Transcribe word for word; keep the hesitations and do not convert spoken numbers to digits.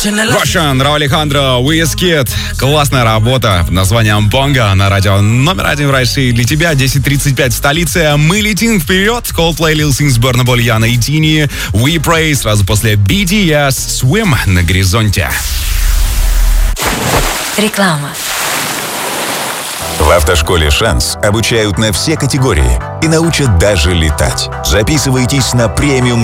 Russian, Рау Алехандро, Wizkid. Классная работа под названием «Бонго» на радио номер один в России для тебя. десять тридцать пять в столице. Мы летим вперед. Coldplay, Lil Sings, Burna Boy, Яна и Тини. We Pray. Сразу после би ти эс Swim на горизонте. Реклама. В автошколе «Шанс» обучают на все категории и научат даже летать. Записывайтесь на премиум